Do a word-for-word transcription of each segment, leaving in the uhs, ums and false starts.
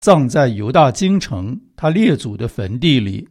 葬在犹大京城他列祖的坟地里。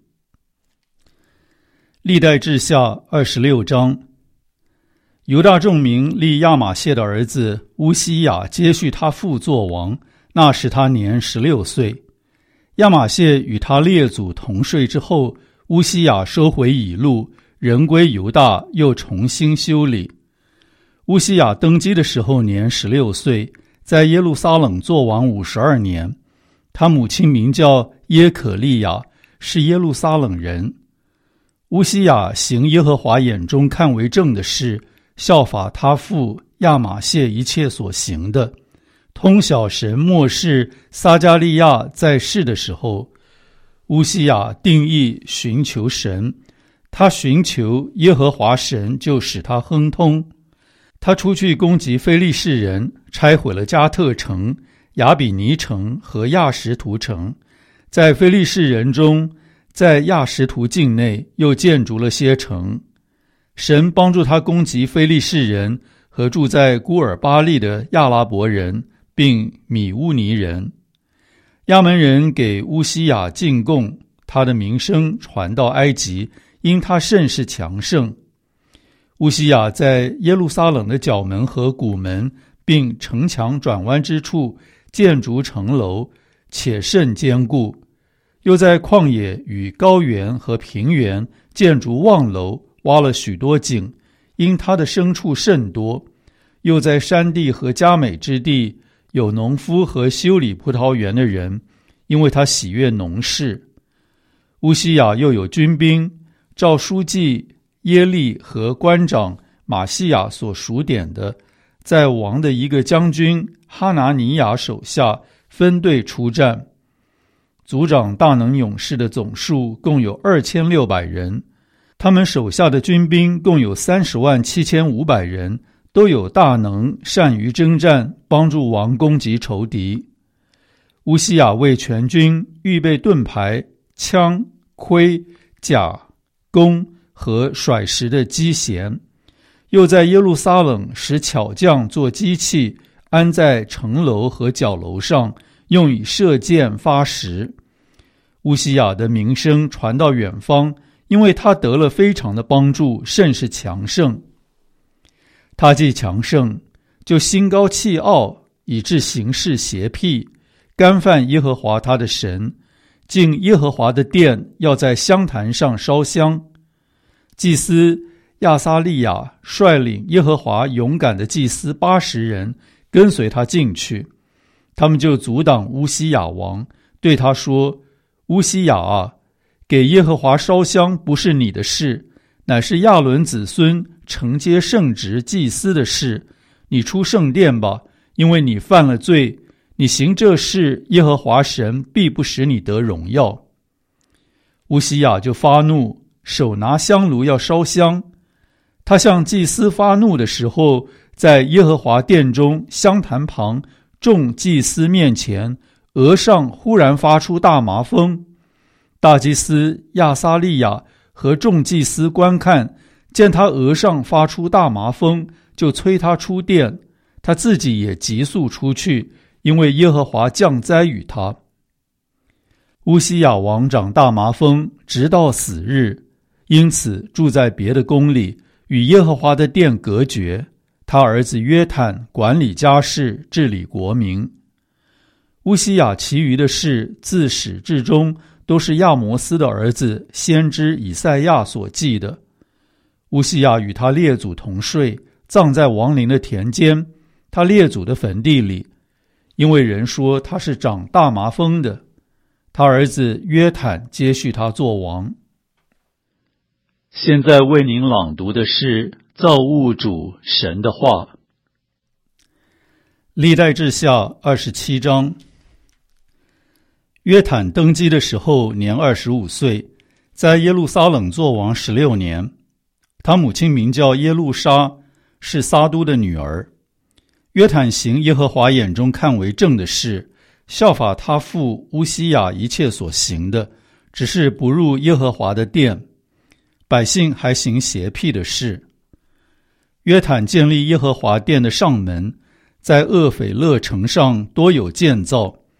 历代志下二十六章，犹大众民立亚玛谢的儿子乌西雅接续他父作王，那时他年十六岁。亚玛谢与他列祖同睡之后，乌西雅收回以路，人归犹大，又重新修理。乌西雅登基的时候年十六岁，在耶路撒冷作王五十二年。他母亲名叫耶可利亚，是耶路撒冷人。乌西雅行耶和华眼中看为正的事，效法他父亚玛谢一切所行的，通晓神末世撒迦利亚在世的时候。乌西雅定义寻求神，他寻求耶和华神，就使他亨通。他出去攻击非利士人，拆毁了加特城、亚比尼城和亚实图城，在非利士人中，在亚实图境内又建筑了些城。神帮助他攻击非利士人和住在孤尔巴利的亚拉伯人，并米乌尼人。亚门人给乌西雅进贡，他的名声传到埃及，因他甚是强盛。乌西雅在耶路撒冷的角门和谷门，并城墙转弯之处建筑城楼，且甚坚固。又在旷野与高原和平原建筑望楼，挖了许多井，因他的牲畜甚多。又在山地和佳美之地有农夫和修理葡萄园的人，因为他喜悦农事。乌西雅又有军兵，照书记耶利和官长马西亚所数点的，在王的一个将军哈拿尼亚手下分队出战。族长大能勇士的总数共有二千六百人，他们手下的军兵共有三十万七千五百人，都有大能，善于征战，帮助王攻击仇敌。乌西雅为全军预备盾牌、枪、盔、甲、弓和甩石的机弦，又在耶路撒冷使巧匠做机器，安在城楼和角楼上，用以射箭发石。乌西雅的名声传到远方，因为他得了非常的帮助，甚是强盛。他既强盛，就心高气傲，以致行事邪僻，干犯耶和华他的神，进耶和华的殿，要在香坛上烧香。祭司亚撒利亚率领耶和华勇敢的祭司八十人跟随他进去，他们就阻挡乌西雅王，对他说：乌西雅啊，给耶和华烧香不是你的事，乃是亚伦子孙承接圣职祭司的事。你出圣殿吧，因为你犯了罪，你行这事，耶和华神必不使你得荣耀。乌西雅就发怒，手拿香炉要烧香。他向祭司发怒的时候，在耶和华殿中香坛旁众祭司面前，额上忽然发出大麻风。大祭司亚撒利亚和众祭司观看，见他额上发出大麻风，就催他出殿，他自己也急速出去，因为耶和华降灾与他。乌西雅王长大麻风，直到死日，因此住在别的宫里，与耶和华的殿隔绝。他儿子约坦管理家事，治理国民。乌西雅其余的事，自始至终都是亚摩斯的儿子先知以赛亚所记的。乌西雅与他列祖同睡，葬在王陵的田间，他列祖的坟地里，因为人说他是长大麻风的。他儿子约坦接续他做王。现在为您朗读的是造物主神的话。历代志下二十七章。约坦登基的时候年二十五岁，在耶路撒冷作王十六年。他母亲名叫耶路沙，是撒都的女儿。约坦行耶和华眼中看为正的事，效法他父乌西雅一切所行的，只是不入耶和华的殿。百姓还行邪僻的事。约坦建立耶和华殿的上门，在厄斐勒城上多有建造，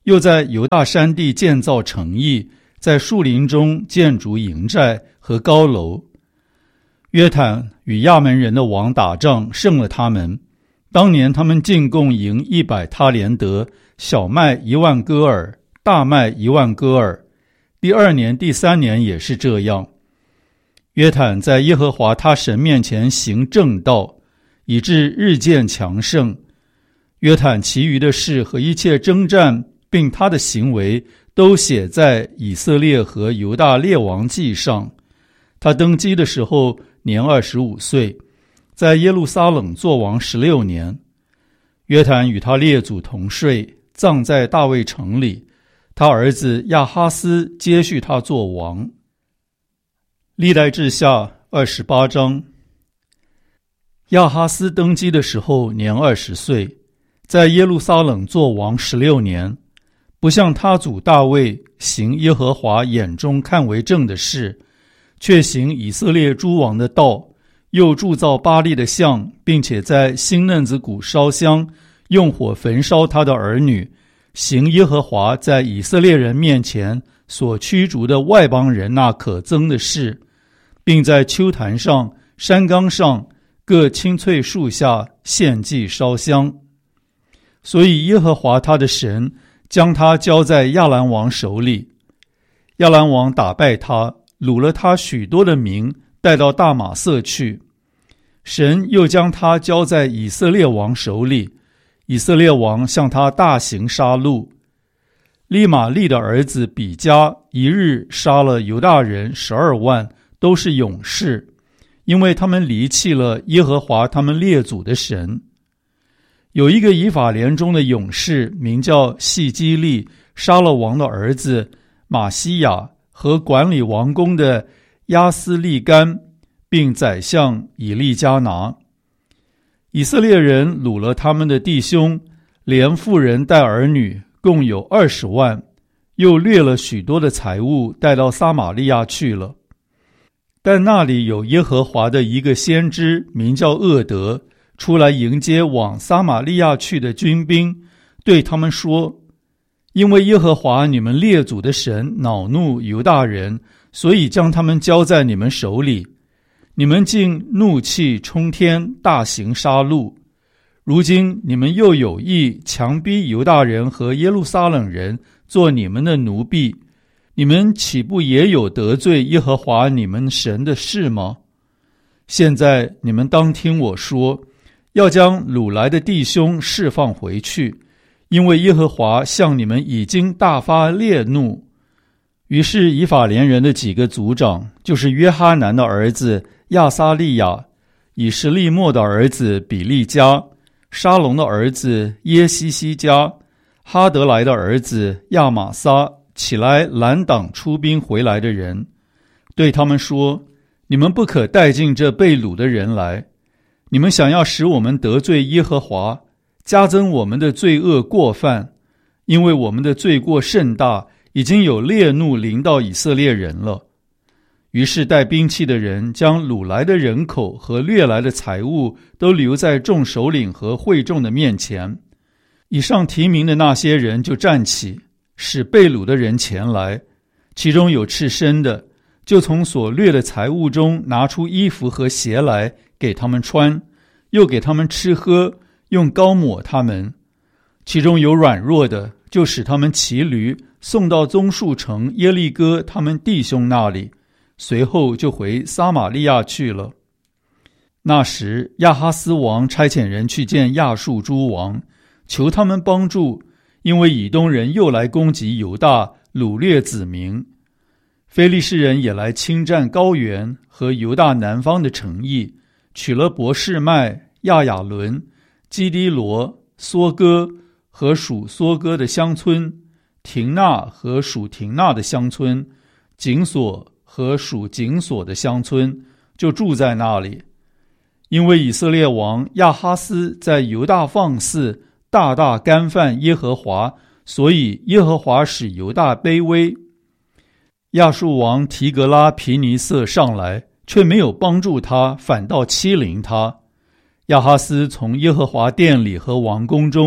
又在犹大山地建造城邑，在树林中建筑营寨和高楼。约坦与亚门人的王打仗，胜了他们。当年他们进贡赢一百他连德，小麦一万戈尔，大麦一万戈尔。第二年、第三年也是这样。约坦在耶和华他神面前行正道，以致日渐强盛。约坦其余的事和一切征战，并他的行为，都写在以色列和犹大列王记上。他登基的时候年二十五岁，在耶路撒冷作王十六年。约坦与他列祖同睡，葬在大卫城里。他儿子亚哈斯接续他作王。历代志下二十八章。亚哈斯登基的时候年二十岁，在耶路撒冷作王十六年，不像他祖大卫行耶和华眼中看为正的事，却行以色列诸王的道，又铸造巴力的像，并且在新嫩子谷烧香，用火焚烧他的儿女，行耶和华在以色列人面前所驱逐的外邦人那可憎的事，并在丘坛上、山冈上各青翠树下献祭烧香。所以耶和华他的神将他交在亚兰王手里。亚兰王打败他，掳了他许多的民，带到大马色去。神又将他交在以色列王手里，以色列王向他大行杀戮。利玛利的儿子比加一日杀了犹大人十二万，都是勇士，因为他们离弃了耶和华他们列祖的神。有一个以法莲中的勇士，名叫细基利，杀了王的儿子马西亚和管理王宫的亚斯利干，并宰相以利加拿。以色列人掳了他们的弟兄，连妇人带儿女，共有二十万，又掠了许多的财物，带到撒玛利亚去了。但那里有耶和华的一个先知，名叫厄德，出来迎接往撒玛利亚去的军兵，对他们说：因为耶和华你们列祖的神恼怒犹大人，所以将他们交在你们手里。你们竟怒气冲天，大行杀戮。如今你们又有意强逼犹大人和耶路撒冷人做你们的奴婢，你们岂不也有得罪耶和华你们神的事吗？现在你们当听我说，要将掳来的弟兄释放回去，因为耶和华向你们已经大发烈怒。于是以法莲人的几个族长，就是约哈南的儿子亚撒利亚、以实利末的儿子比利加、沙龙的儿子耶西西加、哈德莱的儿子亚玛撒，起来拦挡出兵回来的人，对他们说：你们不可带进这被掳的人来，你们想要使我们得罪耶和华，加增我们的罪恶过犯，因为我们的罪过甚大，已经有烈怒临到以色列人了。于是带兵器的人将掳来的人口和掠来的财物都留在众首领和会众的面前。以上提名的那些人就站起，使被掳的人前来，其中有赤身的，就从所掠的财物中拿出衣服和鞋来给他们穿，又给他们吃喝，用膏抹他们。其中有软弱的，就使他们骑驴送到棕树城耶利哥他们弟兄那里，随后就回撒玛利亚去了。那时亚哈斯王差遣人去见亚述诸王，求他们帮助，因为以东人又来攻击犹大，掳掠子民。非利士人也来侵占高原和犹大南方的城邑，取了伯示麦、亚雅伦、基低罗、梭哥和属梭哥的乡村，廷纳和属廷纳的乡村，紧索和属紧索的乡村，就住在那里。因为以色列王亚哈斯在犹大放肆，大大干犯耶和华，所以耶和华使犹大卑微。亚述王提格拉皮尼瑟上来，却没有帮助他，反倒欺凌他。亚哈斯从耶和华殿里和王宫中，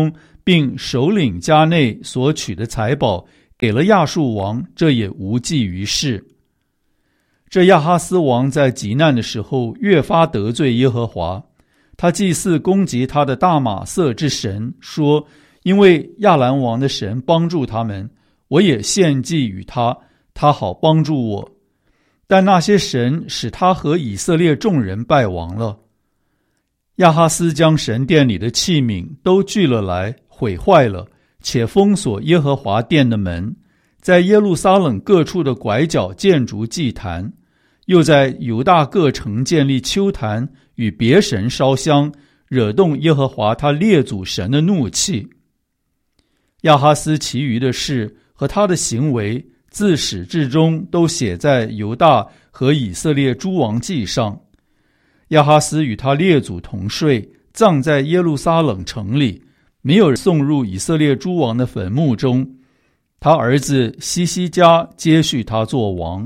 并首领家内所取的财宝给了亚述王，这也无济于事。这亚哈斯王在极难的时候越发得罪耶和华，他祭祀攻击他的大马色之神，说：因为亚兰王的神帮助他们，我也献祭与他，他好帮助我。但那些神使他和以色列众人败亡了。亚哈斯将神殿里的器皿都聚了来，毁坏了，且封锁耶和华殿的门，在耶路撒冷各处的拐角建筑祭坛，又在犹大各城建立丘坛，与别神烧香，惹动耶和华他列祖神的怒气。亚哈斯其余的事和他的行为，自始至终都写在犹大和以色列诸王记上。亚哈斯与他列祖同睡，葬在耶路撒冷城里，没有送入以色列诸王的坟墓中。他儿子西西家接续他做王。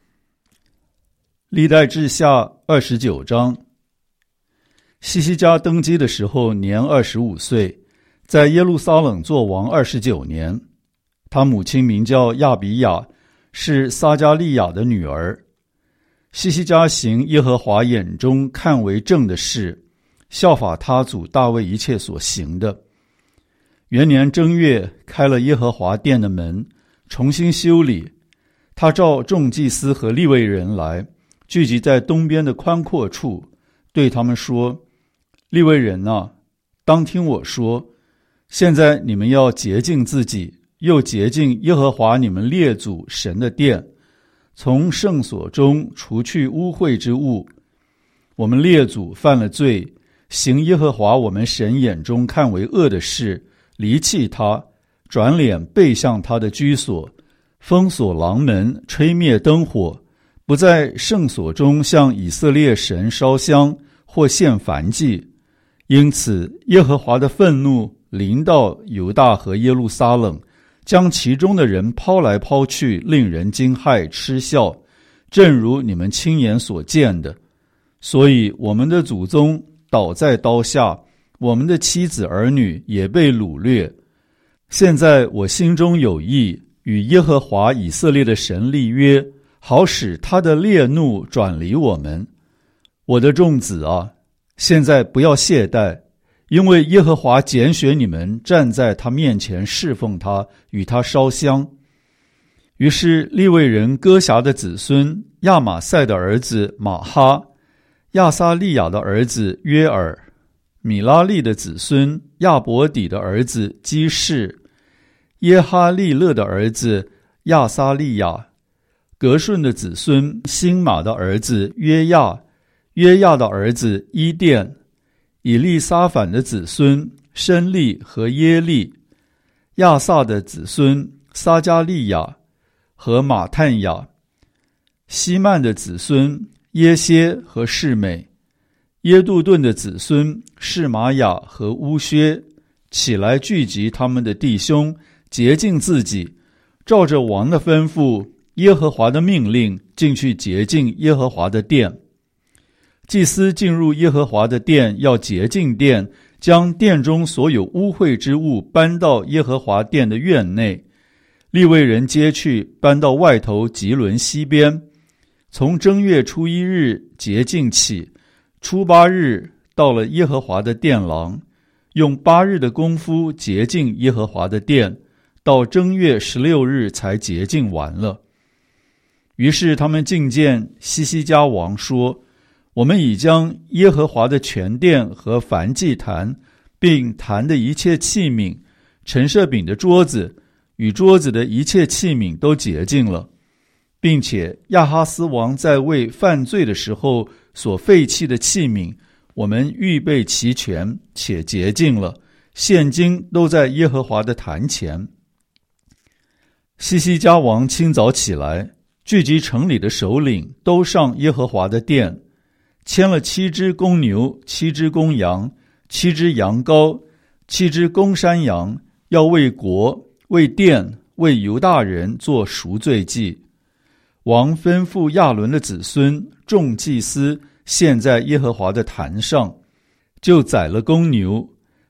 历代志下二十九章。西西家登基的时候年二十五岁，在耶路撒冷做王二十九年。他母亲名叫亚比雅，是撒迦利亚的女儿。西西家行耶和华眼中看为正的事，效法他祖大卫一切所行的。元年正月，开了耶和华殿的门，重新修理。他召众祭司和利未人来，聚集在东边的宽阔处，对他们说：利未人啊，当听我说，现在你们要洁净自己，又洁净耶和华你们列祖神的殿，从圣所中除去污秽之物。我们列祖犯了罪，行耶和华我们神眼中看为恶的事，离弃他，转脸背向他的居所，封锁廊门，吹灭灯火，不在圣所中向以色列神烧香或献燔祭。因此耶和华的愤怒临到犹大和耶路撒冷，将其中的人抛来抛去，令人惊骇嗤笑，正如你们亲眼所见的。所以我们的祖宗倒在刀下，我们的妻子儿女也被掳掠。现在我心中有意，与耶和华以色列的神立约，好使他的烈怒转离我们。我的众子啊，现在不要懈怠，因为耶和华拣选你们站在他面前侍奉他，与他烧香。于是利未人哥辖的子孙亚玛赛的儿子马哈，亚撒利亚的儿子约尔，米拉利的子孙亚伯底的儿子基士，耶哈利勒的儿子亚撒利亚，革顺的子孙辛玛的儿子约亚，约亚的儿子伊甸，以利撒反的子孙申利和耶利，亚萨的子孙撒迦利亚和马探雅，希曼的子孙耶歇和示美，耶杜顿的子孙示玛雅和乌薛，起来聚集他们的弟兄，洁净自己，照着王的吩咐，耶和华的命令，进去洁净耶和华的殿。祭司进入耶和华的殿，要洁净殿，将殿中所有污秽之物搬到耶和华殿的院内。利未人接去，搬到外头吉伦西边。从正月初一日洁净起，初八日到了耶和华的殿廊，用八日的功夫洁净耶和华的殿，到正月十六日才洁净完了。于是他们进见西西家王说：我们已将耶和华的全殿和燔祭坛，并坛的一切器皿，陈设饼的桌子与桌子的一切器皿都洁净了，并且亚哈斯王在位犯罪的时候所废弃的器皿，我们预备齐全且洁净了，现今都在耶和华的坛前。西西家王清早起来，聚集城里的首领，都上耶和华的殿，牵了七只公牛，七只公羊，七只羊羔，七只公山羊，要为国、为殿、为犹大人做赎罪祭。王吩咐亚伦的子孙众祭司献在耶和华的坛上，就宰了公牛，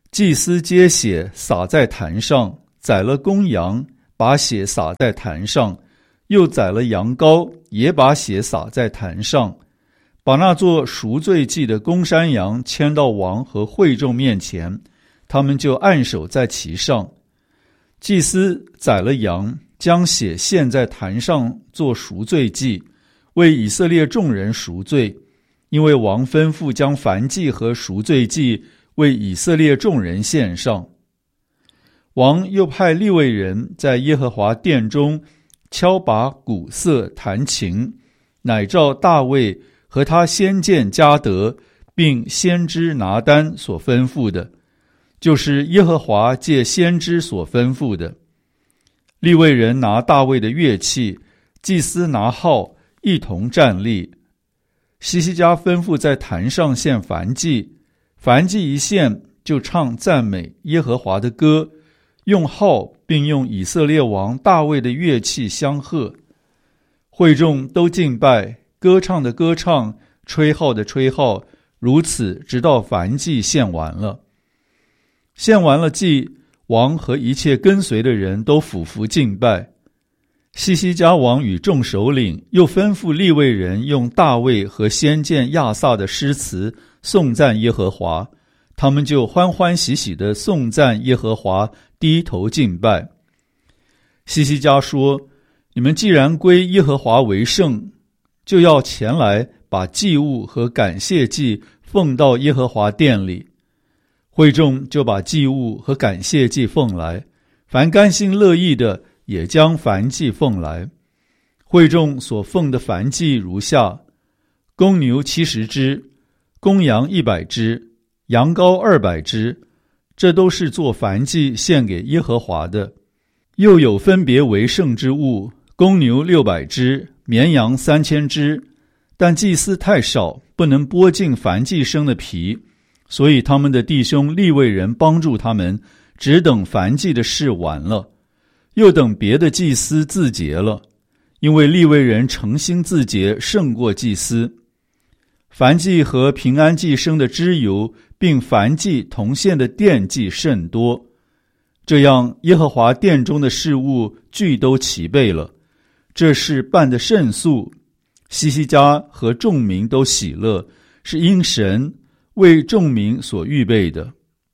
祭司接血洒在坛上，宰了公羊，把血洒在坛上，又宰了羊羔，也把血洒在坛上，把那做赎罪祭的公山羊牵到王和会众面前，他们就按手在其上。祭司宰了羊，将血献在坛上做赎罪祭，为以色列众人赎罪，因为王吩咐将燔祭和赎罪祭为以色列众人献上。王又派利未人在耶和华殿中敲拔、鼓瑟、弹琴，乃照大卫和他先见迦得并先知拿单所吩咐的，就是耶和华借先知所吩咐的。利未人拿大卫的乐器，祭司拿号，一同站立。希西家吩咐在坛上献燔祭，燔祭一献，就唱赞美耶和华的歌，用号并用以色列王大卫的乐器相和。会众都敬拜，歌唱的歌唱，吹号的吹号，如此直到燔祭献完了。献完了祭，王和一切跟随的人都俯伏敬拜。希西家王与众首领又吩咐利未人用大卫和先见亚萨的诗词颂赞耶和华，他们就欢欢喜喜地颂赞耶和华，低头敬拜。希西家说：你们既然归耶和华为圣，就要前来把祭物和感谢祭奉到耶和华殿里。会众就把祭物和感谢祭奉来，凡甘心乐意的也将燔祭奉来。会众所奉的燔祭如下：公牛七十只，公羊一百只，羊羔二百只，这都是做燔祭献给耶和华的。又有分别为圣之物，公牛六百只，绵羊三千只，但祭司太少，不能剥尽燔祭生的皮，所以他们的弟兄利未人帮助他们，只等燔祭的事完了，又等别的祭司自洁了，因为利未人诚心自洁胜过祭司。燔祭和平安祭生的脂油，并燔祭同献的奠祭甚多，这样耶和华殿中的事物俱都齐备了。这事办得甚速，希西家和众民都喜乐，是因神为众民所预备的。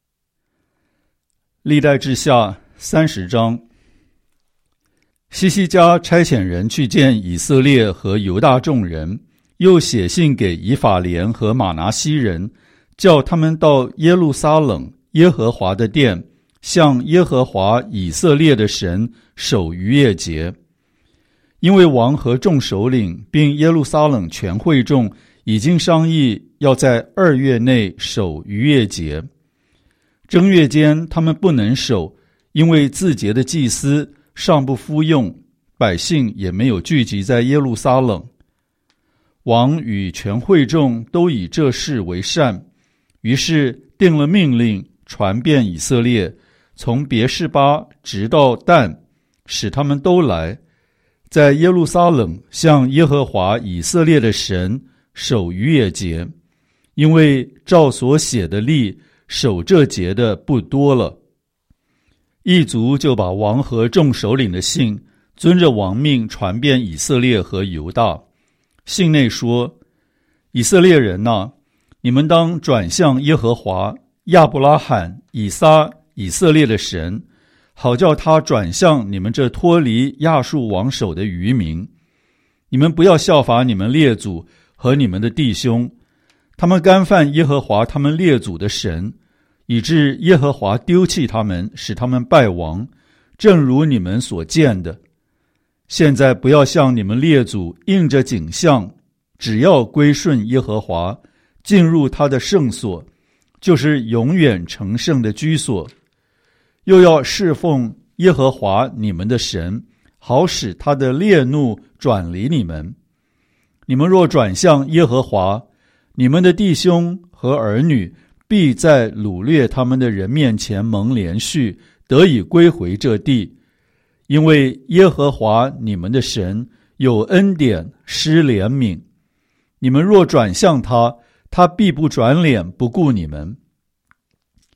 历代志下三十章。希西家差遣人去见以色列和犹大众人，又写信给以法莲和玛拿西人，叫他们到耶路撒冷耶和华的殿，向耶和华以色列的神守逾越节。因为王和众首领并耶路撒冷全会众已经商议要在二月内守逾越节。正月间他们不能守，因为自节的祭司尚不敷用，百姓也没有聚集在耶路撒冷。王与全会众都以这事为善，于是定了命令，传遍以色列，从别是巴直到但，使他们都来，在耶路撒冷向耶和华以色列的神守逾越节，因为照所写的例，守这节的不多了。一族就把王和众首领的信遵着王命传遍以色列和犹大。信内说：以色列人哪，你们当转向耶和华亚伯拉罕、以撒、以色列的神，好叫他转向你们这脱离亚述王手的余民。你们不要效法你们列祖和你们的弟兄，他们干犯耶和华他们列祖的神，以致耶和华丢弃他们，使他们败亡，正如你们所见的。现在不要像你们列祖应着景象，只要归顺耶和华，进入他的圣所，就是永远成圣的居所。又要侍奉耶和华你们的神，好使他的烈怒转离你们。你们若转向耶和华，你们的弟兄和儿女必在掳掠他们的人面前蒙连续，得以归回这地。因为耶和华你们的神有恩典，施怜悯。你们若转向他，他必不转脸不顾你们。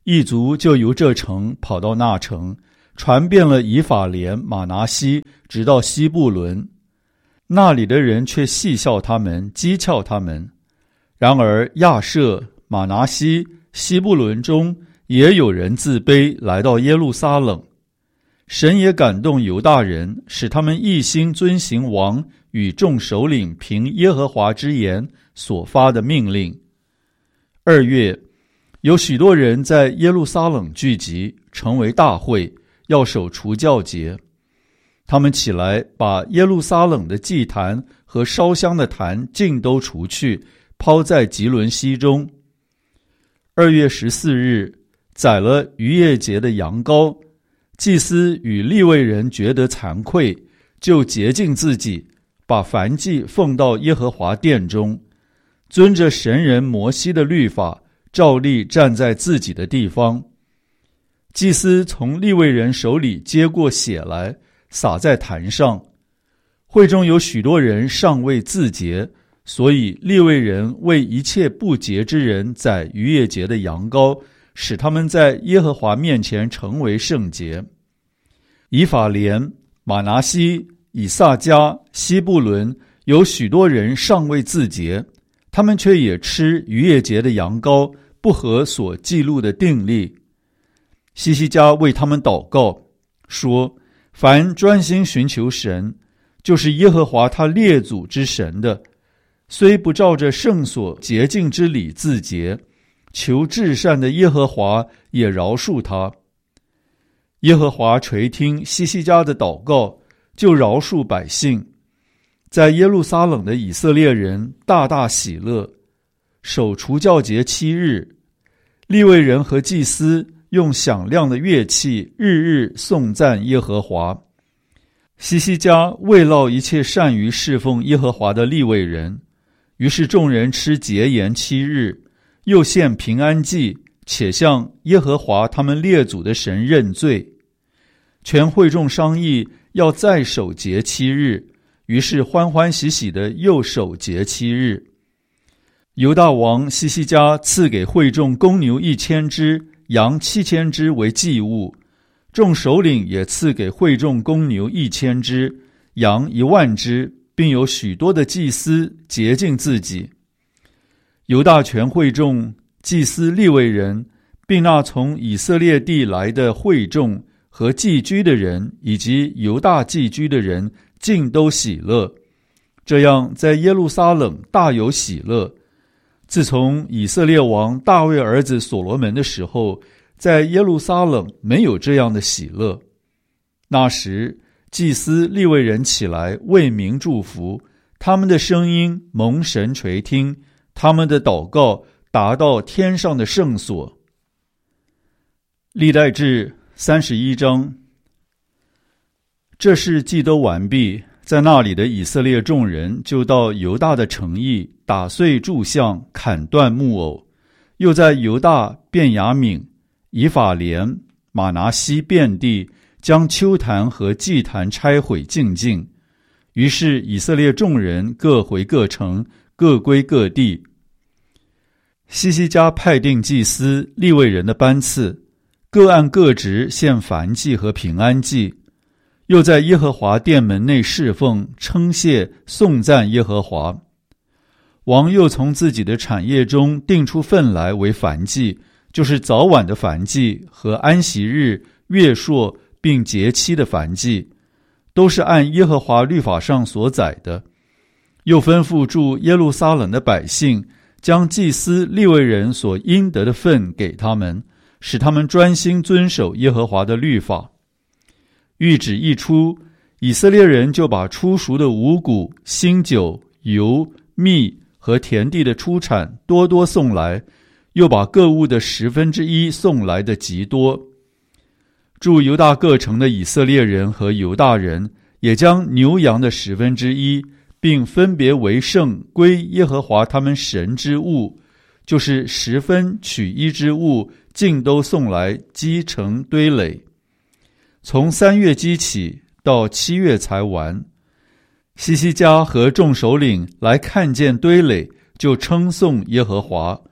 一族就由这城跑到那城，传遍了以法莲、玛拿西，直到西布伦。那里的人却戏笑他们，讥诮他们。然而亚设、玛拿西、西布伦中也有人自卑，来到耶路撒冷。神也感动犹大人，使他们一心遵行王与众首领凭耶和华之言所发的命令。二月，有许多人在耶路撒冷聚集，成为大会，要守除酵节。他们起来，把耶路撒冷的祭坛和烧香的坛尽都除去，抛在吉伦溪中。二月十四日，宰了逾越节的羊羔，祭司与利未人觉得惭愧，就洁净自己，把燔祭奉到耶和华殿中，遵着神人摩西的律法，照例站在自己的地方。祭司从利未人手里接过血来，洒在坛上。会中有许多人尚未自洁，所以利未人为一切不洁之人宰逾越节的羊羔，使他们在耶和华面前成为圣洁。以法莲、玛拿西、以萨迦、西布伦有许多人尚未自洁，他们却也吃逾越节的羊羔，不合所记录的定例。西西家为他们祷告，说：凡专心寻求神，就是耶和华他列祖之神的，虽不照着圣所洁净之礼自洁，求至善的耶和华也饶恕他。耶和华垂听西西家的祷告，就饶恕百姓。在耶路撒冷的以色列人大大喜乐，守除酵节七日。利未人和祭司用响亮的乐器，日日颂赞耶和华。西西家慰劳一切善于侍奉耶和华的利未人，于是众人吃节言七日，又献平安祭，且向耶和华他们列祖的神认罪。全会众商议要再守节七日，于是欢欢喜喜的又守节七日。犹大王西西家赐给会众公牛一千只，羊七千只为祭物。众首领也赐给会众公牛一千只，羊一万只，并有许多的祭司洁净自己。犹大全会众、祭司利未人，并那从以色列地来的会众和寄居的人，以及犹大寄居的人，尽都喜乐。这样在耶路撒冷大有喜乐。自从以色列王大卫儿子所罗门的时候，在耶路撒冷没有这样的喜乐。那时祭司利未人起来为民祝福，他们的声音蒙神垂听，他们的祷告达到天上的圣所。历代志三十一章。这事既都完毕，在那里的以色列众人就到犹大的城邑，打碎柱像，砍断木偶，又在犹大、便雅悯、以法莲、玛拿西遍地将丘坛和祭坛拆毁净尽。于是以色列众人各回各城，各归各地。西西家派定祭司利未人的班次，各按各职献燔祭和平安祭，又在耶和华殿门内侍奉，称谢颂赞耶和华。王又从自己的产业中定出份来为燔祭，就是早晚的燔祭和安息日、月朔并节期的燔祭，都是按耶和华律法上所载的。又吩咐住耶路撒冷的百姓，将祭司利未人所应得的份给他们，使他们专心遵守耶和华的律法。谕旨一出，以色列人就把初熟的五谷、新酒、油、蜜和田地的出产多多送来，又把各物的十分之一送来的极多。住犹大各城的以色列人和犹大人也将牛羊的十分之一，并分别为圣归耶和华他们神之物，就是十分取一之物，尽都送来积成堆垒。从三月积起，到七月才完。西西家和众首领来看见堆垒，就称颂耶和华，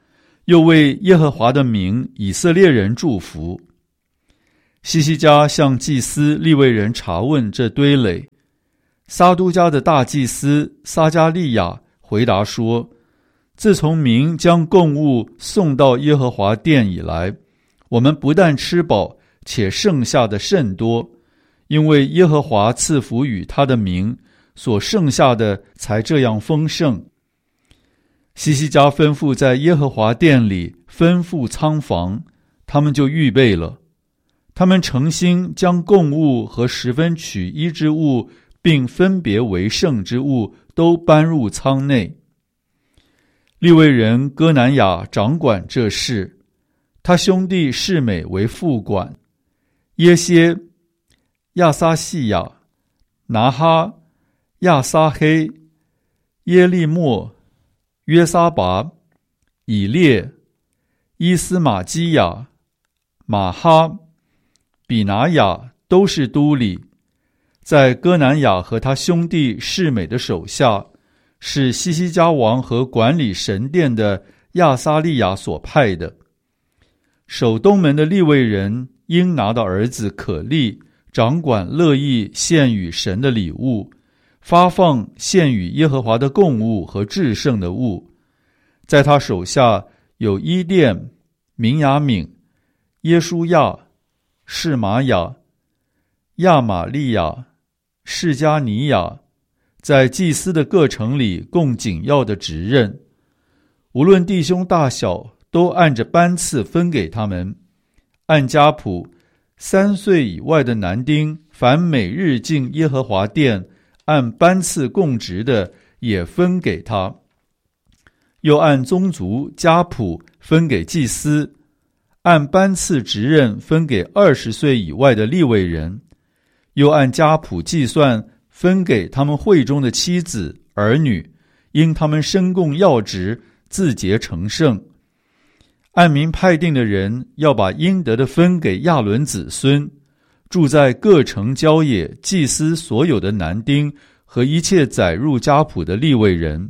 又为耶和华的名以色列人祝福。西西家向祭司利未人查问这堆垒，撒都家的大祭司撒迦利亚回答说，自从民将供物送到耶和华殿以来，我们不但吃饱，且剩下的甚多，因为耶和华赐福与他的民，所剩下的才这样丰盛。西西家吩咐在耶和华殿里吩咐仓房，他们就预备了。他们诚心将供物和十分取一之物，并分别为圣之物都搬入仓内。利未人哥南雅掌管这事，他兄弟示美为副管，耶歇、亚撒细亚、拿哈、亚撒黑、耶利末、约撒拔、以列、伊斯玛基亚、马哈、比拿雅都是都里，在哥南雅和他兄弟示美的手下，是西西家王和管理神殿的亚撒利亚所派的。守东门的利未人应拿的儿子可利掌管乐意献与神的礼物，发放献与耶和华的供物和至圣的物。在他手下有伊甸、明雅敏、耶书亚、示玛雅、亚玛利亚、示迦尼亚，在祭司的各城里供紧要的职任，无论弟兄大小，都按着班次分给他们。按家谱，三岁以外的男丁，凡每日进耶和华殿按班次供职的，也分给他。又按宗族家谱分给祭司，按班次职任分给二十岁以外的利未人，又按家谱计算分给他们会中的妻子儿女，因他们身供要职，自洁成圣。按名派定的人要把应得的分给亚伦子孙，住在各城郊野祭司所有的男丁和一切载入家谱的利未人。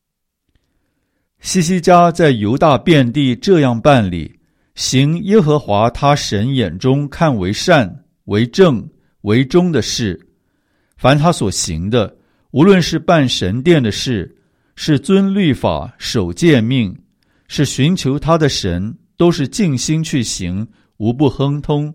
西西家在犹大遍地这样办理，行耶和华他神眼中看为善、为正、为忠的事。凡他所行的，无论是办神殿的事，是遵律法、守诫命，是寻求他的神，都是尽心去行，无不亨通。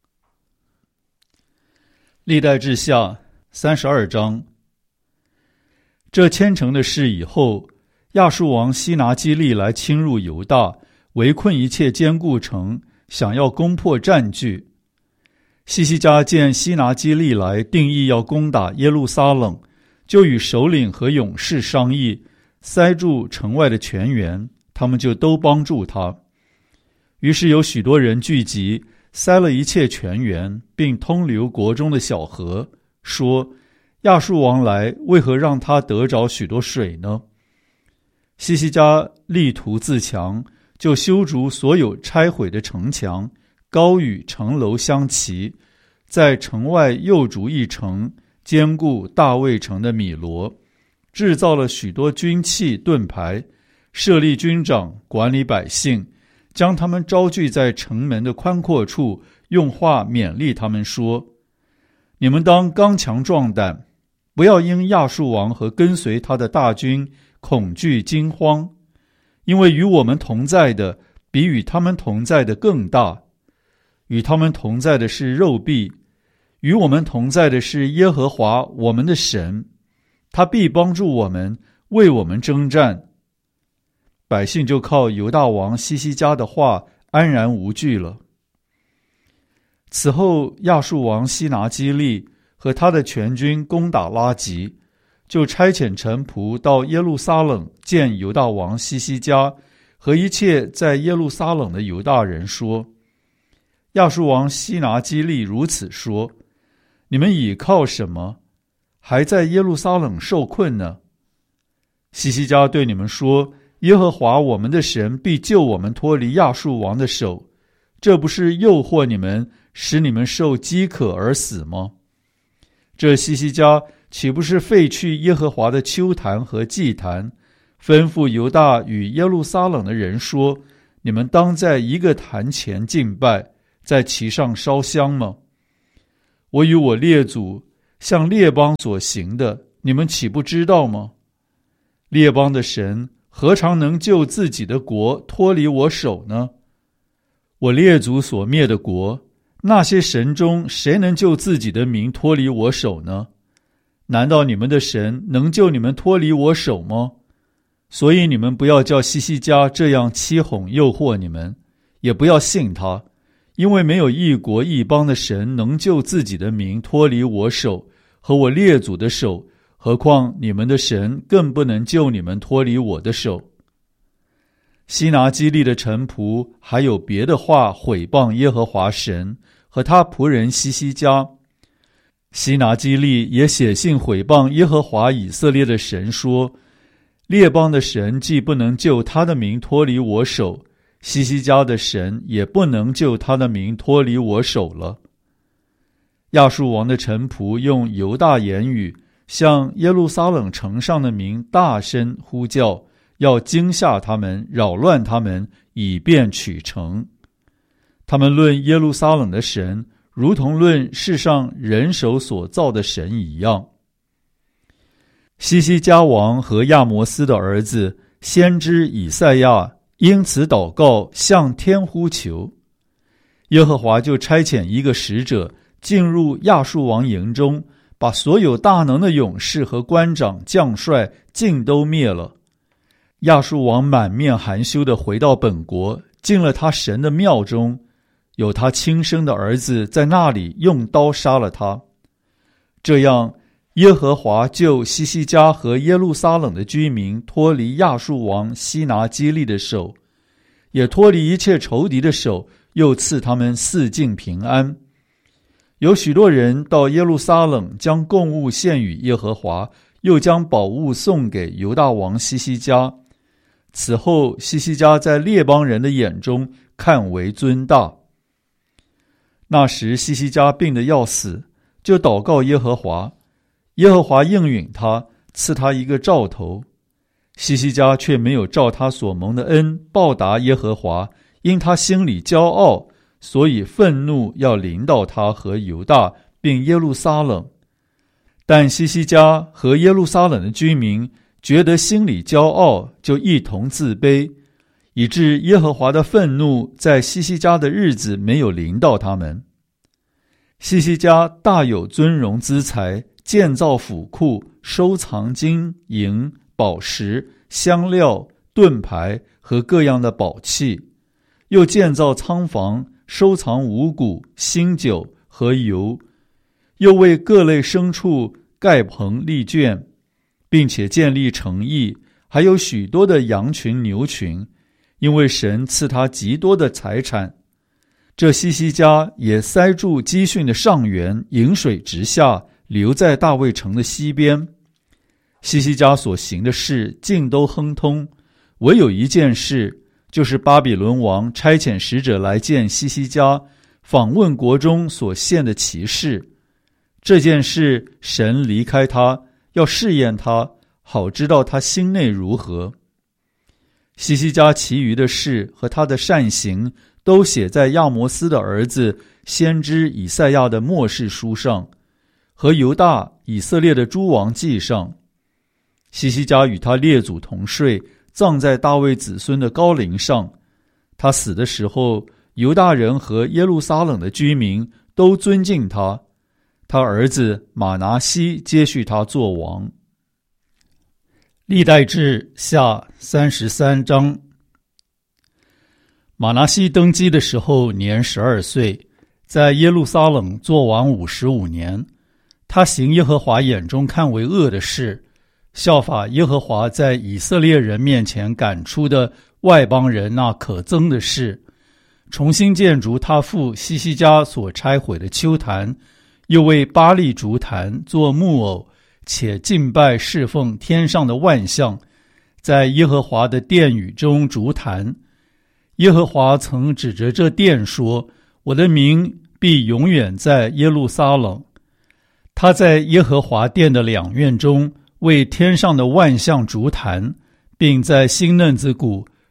历代志下三十二章。这千城的事以后，亚述王西拿基立来侵入犹大，围困一切坚固城，想要攻破占据。西西家见西拿基立来，定义要攻打耶路撒冷，就与首领和勇士商议，塞住城外的泉源，他们就都帮助他。于是有许多人聚集，塞了一切泉源，并通流国中的小河，说：亚述王来，为何让他得着许多水呢？西西家力图自强，就修筑所有拆毁的城墙，高与城楼相齐，在城外又筑一城，坚固大卫城的米罗，制造了许多军器盾牌，设立军长管理百姓，将他们招聚在城门的宽阔处，用话勉励他们说：你们当刚强壮胆，不要因亚述王和跟随他的大军恐惧惊慌，因为与我们同在的比与他们同在的更大。与他们同在的是肉臂，与我们同在的是耶和华我们的神，他必帮助我们，为我们征战。百姓就靠犹大王西西家的话安然无惧了。此后亚述王西拿基立和他的全军攻打拉吉，就差遣臣仆到耶路撒冷见犹大王西西家和一切在耶路撒冷的犹大人，说：亚述王西拿基立如此说，你们倚靠什么，还在耶路撒冷受困呢？西西家对你们说：耶和华我们的神必救我们脱离亚述王的手，这不是诱惑你们，使你们受饥渴而死吗？这西西家岂不是废去耶和华的丘坛和祭坛，吩咐犹大与耶路撒冷的人说： 你们当在一个坛前敬拜，在其上烧香吗？我与我列祖向列邦所行的，你们岂不知道吗？列邦的神何尝能救自己的国脱离我手呢？我列祖所灭的国，那些神中谁能救自己的民脱离我手呢？难道你们的神能救你们脱离我手吗？所以你们不要叫西西家这样欺哄诱惑你们，也不要信他，因为没有一国一邦的神能救自己的民脱离我手和我列祖的手，何况你们的神更不能救你们脱离我的手。西拿基立的臣仆还有别的话毁谤耶和华神和他仆人西西家。西拿基立也写信毁谤耶和华以色列的神说，列邦的神既不能救他的民脱离我手，西西家的神也不能救他的民脱离我手了。亚述王的臣仆用犹大言语向耶路撒冷城上的民大声呼叫，要惊吓他们，扰乱他们，以便取城。他们论耶路撒冷的神，如同论世上人手所造的神一样。西西家王和亚摩斯的儿子先知以赛亚因此祷告，向天呼求。耶和华就差遣一个使者进入亚述王营中，把所有大能的勇士和官长将帅尽都灭了。亚述王满面含羞地回到本国，进了他神的庙中，有他亲生的儿子在那里用刀杀了他。这样耶和华救西西家和耶路撒冷的居民脱离亚述王西拿基立的手，也脱离一切仇敌的手，又赐他们四境平安。有许多人到耶路撒冷，将供物献与耶和华，又将宝物送给犹大王西西家。此后西西家在列邦人的眼中看为尊大。那时西西家病得要死，就祷告耶和华，耶和华应允他，赐他一个兆头。西西家却没有照他所蒙的恩报答耶和华，因他心里骄傲，所以愤怒要临到他和犹大并耶路撒冷。但西西家和耶路撒冷的居民觉得心里骄傲，就一同自卑，以致耶和华的愤怒在西西家的日子没有临到他们。西西家大有尊荣资财，建造府库，收藏金银宝石、香料、盾牌和各样的宝器，又建造仓房，收藏五谷、新酒和油，又为各类牲畜盖棚立圈，并且建立城邑，还有许多的羊群牛群，因为神赐他极多的财产。这西西家也塞住基训的上源，引水直下，流在大卫城的西边。西西家所行的事尽都亨通，唯有一件事，就是巴比伦王差遣使者来见西西家，访问国中所献的奇事。这件事神离开他，要试验他，好知道他心内如何。西西家其余的事和他的善行都写在亚摩斯的儿子先知以赛亚的末世书上，和犹大以色列的诸王记上。西西家与他列祖同睡，葬在大卫子孙的高陵上。他死的时候，犹大人和耶路撒冷的居民都尊敬他。他儿子马拿西接续他做王。历代志下三十三章。马拿西登基的时候年十二岁，在耶路撒冷做王五十五年。他行耶和华眼中看为恶的事，效法耶和华在以色列人面前赶出的外邦人那可憎的事，重新建筑他父西西家所拆毁的丘坛，又为巴力筑坛做木偶，且敬拜侍奉天上的万象，在耶和华的殿宇中筑坛。耶和华曾指着这殿说，我的名必永远在耶路撒冷。他在耶和华殿的两院中为天上的万象筑坛，并在新嫩子谷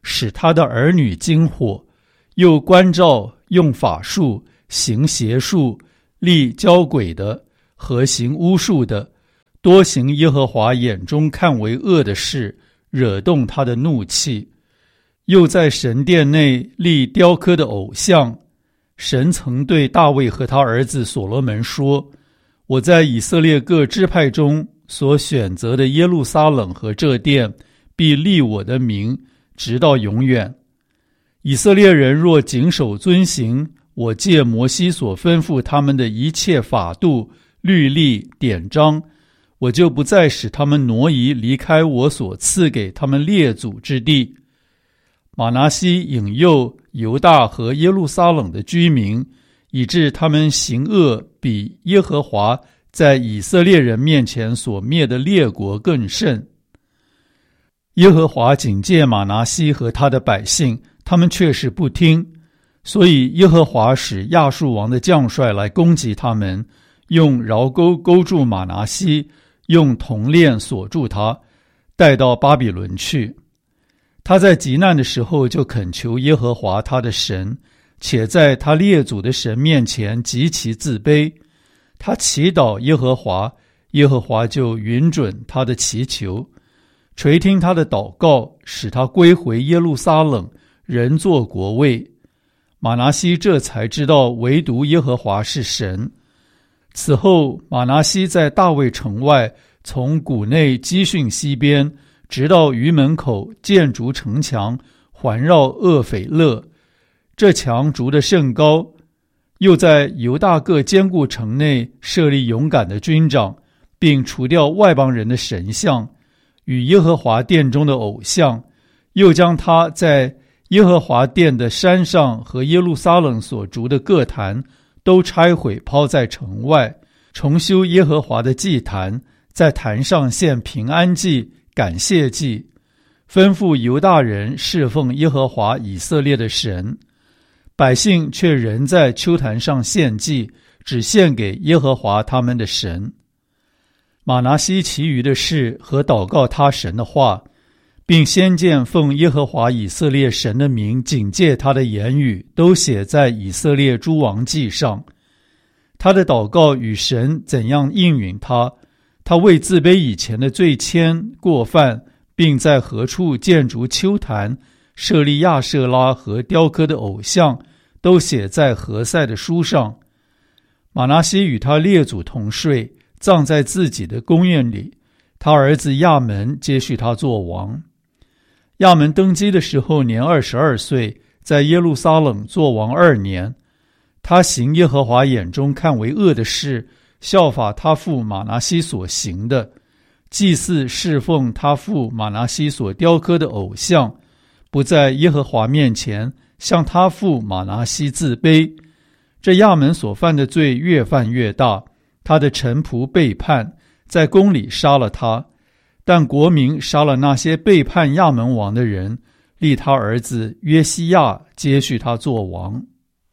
使他的儿女惊惑，又关照用法术、行邪术、立交鬼的和行巫术的，多行耶和华眼中看为恶的事，惹动他的怒气。又在神殿内立雕刻的偶像。神曾对大卫和他儿子所罗门说，我在以色列各支派中所选择的耶路撒冷和这殿，必立我的名，直到永远。以色列人若谨守遵行我借摩西所吩咐他们的一切法度、律例、典章，我就不再使他们挪移离开我所赐给他们列祖之地。玛拿西引诱犹大和耶路撒冷的居民，以致他们行恶比耶和华在以色列人面前所灭的列国更甚。耶和华警戒玛拿西和他的百姓，他们却是不听，所以耶和华使亚述王的将帅来攻击他们，用桡钩勾住玛拿西，用铜链锁住他，带到巴比伦去。他在急难的时候就恳求耶和华他的神，且在他列祖的神面前极其自卑。他祈祷耶和华，耶和华就允准他的祈求，垂听他的祷告，使他归回耶路撒冷，人作国位。玛拿西这才知道唯独耶和华是神。此后，玛拿西在大卫城外，从谷内基训西边，直到鱼门口建筑城墙，环绕厄斐勒。这墙筑得甚高，又在犹大各坚固城内设立勇敢的军长，并除掉外邦人的神像与耶和华殿中的偶像，又将他在耶和华殿的山上和耶路撒冷所筑的各坛都拆毁，抛在城外，重修耶和华的祭坛，在坛上献平安祭、感谢祭，吩咐犹大人侍奉耶和华以色列的神。百姓却仍在丘坛上献祭，只献给耶和华他们的神。玛拿西其余的事和祷告他神的话，并先见奉耶和华以色列神的名警戒他的言语，都写在以色列诸王记上。他的祷告与神怎样应允他，他为自卑以前的罪愆过犯，并在何处建筑丘坛，设立亚舍拉和雕刻的偶像，都写在何塞的书上。玛拿西与他列祖同睡，葬在自己的宫院里。他儿子亚门接续他做王。亚门登基的时候年二十二岁，在耶路撒冷做王二年。他行耶和华眼中看为恶的事，效法他父玛拿西所行的，祭祀侍奉他父玛拿西所雕刻的偶像，不在耶和华面前向他父玛拿西自卑。这亚门所犯的罪越犯越大，他的臣仆背叛，在宫里杀了他。但国民杀了那些背叛亚门王的人，立他儿子约西亚接续他做王。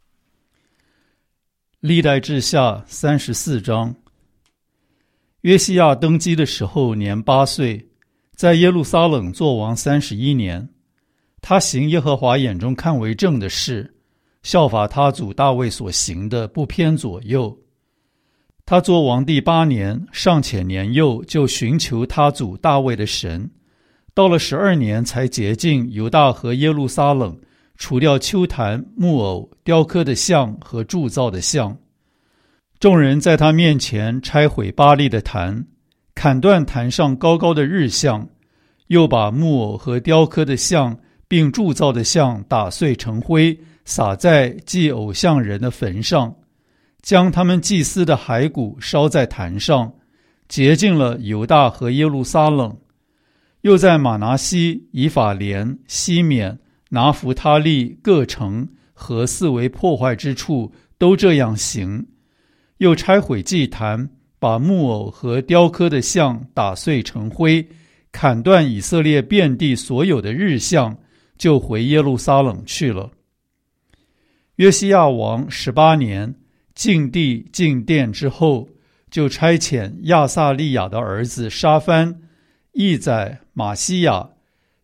历代志下三十四章。约西亚登基的时候年八岁，在耶路撒冷做王三十一年。他行耶和华眼中看为正的事，效法他祖大卫所行的，不偏左右。他做王第八年，尚且年幼，就寻求他祖大卫的神。到了十二年，才洁净犹大和耶路撒冷，除掉丘坛、木偶、雕刻的像和铸造的像。众人在他面前拆毁巴力的坛，砍断坛上高高的日像，又把木偶和雕刻的像并铸造的像打碎成灰，撒在祭偶像人的坟上，将他们祭司的骸骨烧在坛上，洁净了犹大和耶路撒冷。又在玛拿西、以法莲、西缅、拿弗他利各城和四围破坏之处都这样行。又拆毁祭坛，把木偶和雕刻的像打碎成灰，砍断以色列遍地所有的日像，就回耶路撒冷去了。约西亚王十八年，进地进殿之后，就差遣亚撒利雅的儿子沙番、义宰、马西亚、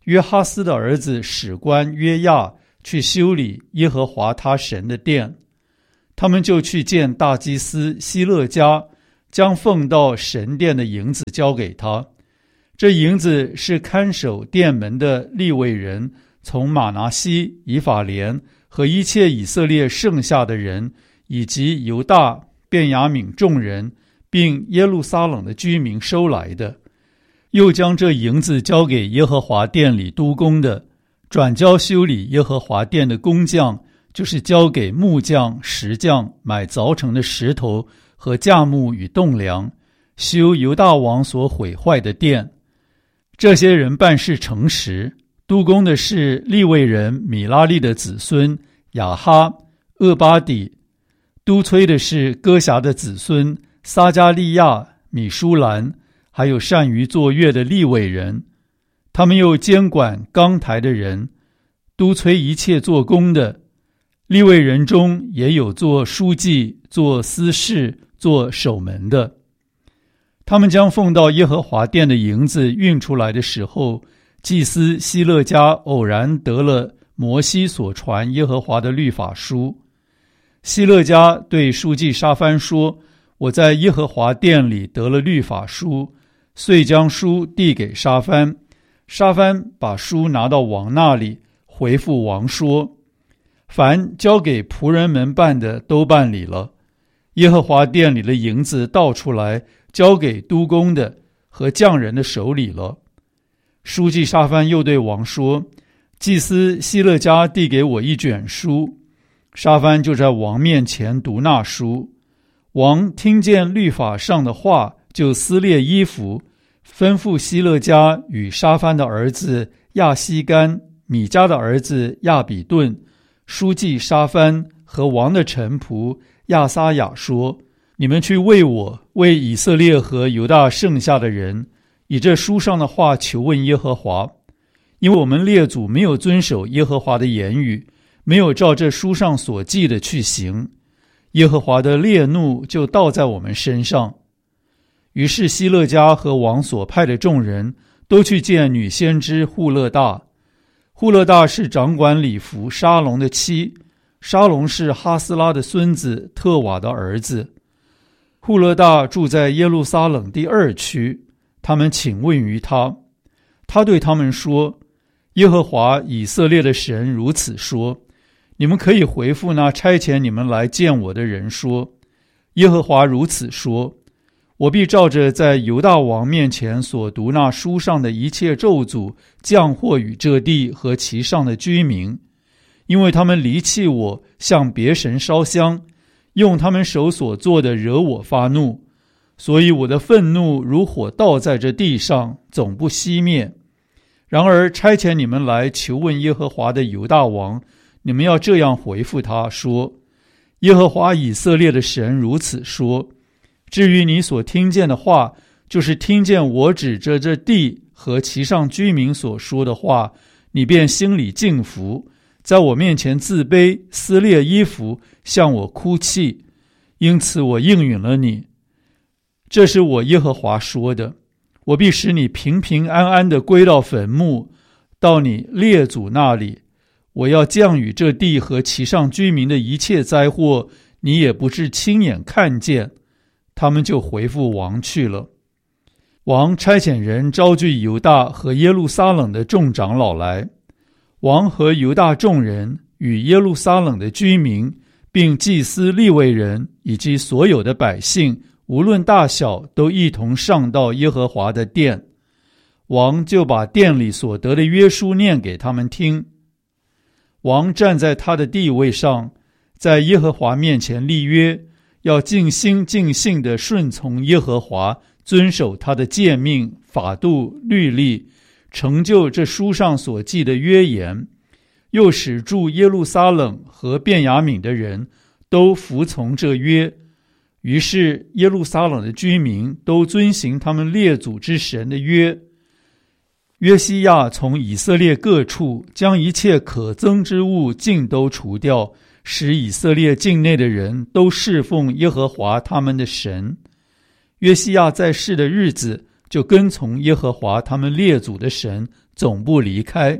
约哈斯的儿子史官约亚去修理耶和华他神的殿，他们就去见大祭司希勒家，将奉到神殿的银子交给他。这银子是看守殿门的利未人从马拿西、以法莲和一切以色列剩下的人，以及犹大、便雅悯众人，并耶路撒冷的居民收来的。又将这银子交给耶和华殿里督工的，转交修理耶和华殿的工匠，就是交给木匠、石匠买凿成的石头和架木与栋梁，修犹大王所毁坏的殿。这些人办事诚实，督工的是利未人米拉利的子孙亚哈、厄巴底，督催的是哥辖的子孙撒加利亚、米舒兰，还有善于作乐的利未人。他们又监管钢台的人，督催一切做工的。利未人中也有做书记、做司事、做守门的。他们将奉到耶和华殿的银子运出来的时候，祭司希勒家偶然得了摩西所传耶和华的律法书。希勒家对书记沙番说：我在耶和华殿里得了律法书，遂将书递给沙番。沙番把书拿到王那里，回复王说：凡交给仆人们办的都办理了，耶和华殿里的银子倒出来，交给督工的和匠人的手里了。书记沙番又对王说：祭司希勒家递给我一卷书。沙番就在王面前读那书。王听见律法上的话，就撕裂衣服，吩咐希勒家与沙番的儿子亚西干、米迦的儿子亚比顿、书记沙番和王的臣仆亚撒雅说：你们去为我、为以色列和犹大剩下的人，以这书上的话求问耶和华，因为我们列祖没有遵守耶和华的言语，没有照这书上所记的去行，耶和华的烈怒就倒在我们身上。于是希勒家和王所派的众人都去见女先知户勒大。户勒大是掌管礼服沙龙的妻，沙龙是哈斯拉的孙子特瓦的儿子。户勒大住在耶路撒冷第二区，他们请问于他。他对他们说：耶和华以色列的神如此说，你们可以回复那差遣你们来见我的人说：耶和华如此说，我必照着在犹大王面前所读那书上的一切咒诅降祸与这地和其上的居民，因为他们离弃我，向别神烧香，用他们手所做的惹我发怒，所以我的愤怒如火倒在这地上，总不熄灭。然而差遣你们来求问耶和华的犹大王，你们要这样回复他说：耶和华以色列的神如此说，至于你所听见的话，就是听见我指着这地和其上居民所说的话，你便心里敬服，在我面前自卑，撕裂衣服，向我哭泣，因此我应允了你。这是我耶和华说的，我必使你平平安安地归到坟墓，到你列祖那里。我要降雨这地和其上居民的一切灾祸，你也不是亲眼看见。他们就回复王去了。王差遣人招聚犹大和耶路撒冷的众长老来，王和犹大众人与耶路撒冷的居民，并祭司利未人以及所有的百姓，无论大小，都一同上到耶和华的殿。王就把殿里所得的约书念给他们听。王站在他的地位上，在耶和华面前立约，要尽心尽性地顺从耶和华，遵守他的诫命、法度、律例，成就这书上所记的约言，又使住耶路撒冷和便雅悯的人都服从这约。于是耶路撒冷的居民都遵行他们列祖之神的约。约西亚从以色列各处将一切可憎之物尽都除掉，使以色列境内的人都侍奉耶和华他们的神。约西亚在世的日子，就跟从耶和华他们列祖的神， 总不离开。